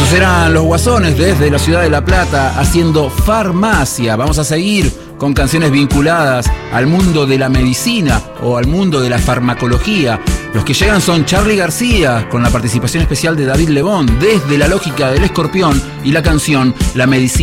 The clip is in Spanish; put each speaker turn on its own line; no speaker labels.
Ellos eran Los Guasones desde la ciudad de La Plata haciendo Farmacia. Vamos a seguir con canciones vinculadas al mundo de la medicina o al mundo de la farmacología. Los que llegan son Charly García con la participación especial de David Lebón desde La Lógica del Escorpión y la canción La Medicina.